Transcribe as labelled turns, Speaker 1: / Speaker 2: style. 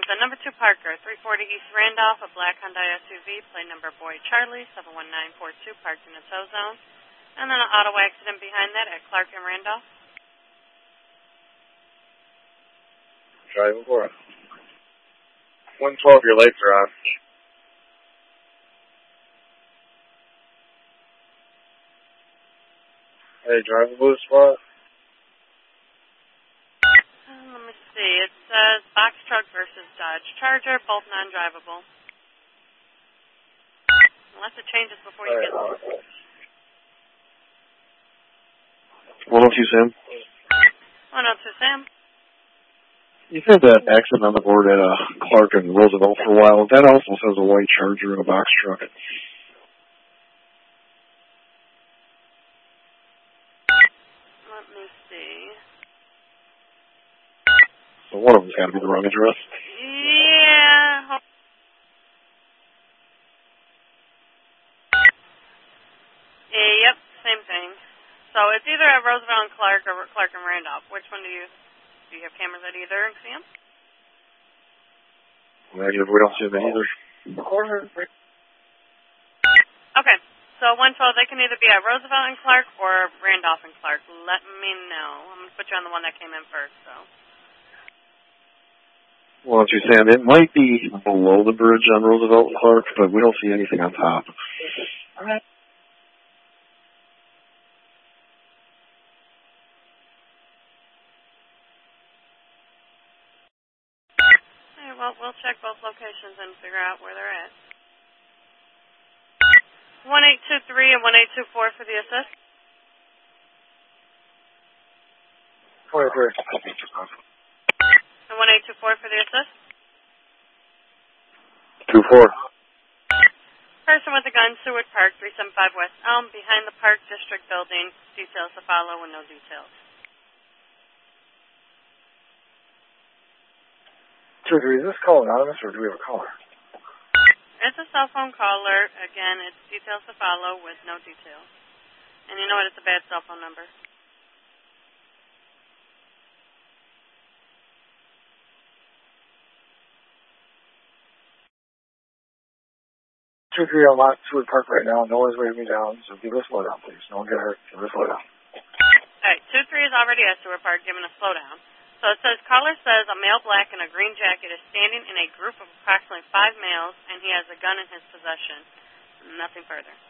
Speaker 1: number 2 Parker, 340 East Randolph, a black Hyundai SUV, plate number Boy Charlie, 71942, parked in a tow zone. And then an auto accident behind that at Clark and Randolph.
Speaker 2: Driving for it. 112, your lights are on. Hey, driving blue spot?
Speaker 1: Let me see. It says box truck versus Dodge Charger, both non-drivable. Unless it changes before you get there.
Speaker 2: 102 Sam.
Speaker 1: 102 Sam.
Speaker 2: You've had that accident on the board at Clark and Roosevelt for a while. That also says a white Charger and a box truck.
Speaker 1: Let me see.
Speaker 2: So one of them's got to be the wrong address.
Speaker 1: Yeah. Yep, same thing. So it's either at Roosevelt and Clark or Clark and Randolph. Which one do you have cameras at either and see them?
Speaker 2: Negative, we don't see them either.
Speaker 1: Okay, so 112, they can either be at Roosevelt and Clark or Randolph and Clark. Let me know. I'm going to put you on the one that came in first, so.
Speaker 2: 102 Sam, it might be below the bridge on Roosevelt and Clark, but we don't see anything on top.
Speaker 1: All right. Well, we'll check both locations and figure out where they're at. 1823 and 1824 for the assist.
Speaker 2: 23.
Speaker 1: And 1824 for the assist.
Speaker 2: 24.
Speaker 1: Person with a gun, Seward Park, 375 West Elm, behind the Park District building. Details to follow with no details.
Speaker 2: 23, is this call anonymous or do we have a caller?
Speaker 1: It's a cell phone caller. Again, it's details to follow with no details. And you know what? It's a bad cell phone number.
Speaker 2: 23 on Lot Seward Park right now. No one's waving me down, so give us a slow down, please. No one get hurt. Give us a slow down.
Speaker 1: All right, 23 is already at Seward Park, giving a slowdown. So it says, caller says a male black in a green jacket is standing in a group of approximately 5 males, and he has a gun in his possession. Nothing further.